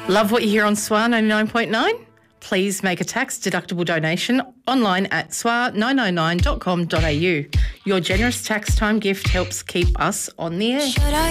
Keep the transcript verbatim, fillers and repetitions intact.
Love what you hear on S W A ninety-nine point nine? Please make a tax-deductible donation online at S W A nine nine nine dot com dot a u. Your generous tax time gift helps keep us on the air.